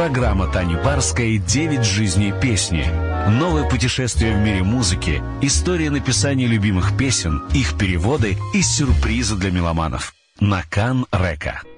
Программа Тани Барской «9 жизней песни». Новое путешествие в мире музыки, история написания любимых песен, их переводы и сюрпризы для меломанов. На Кан Река.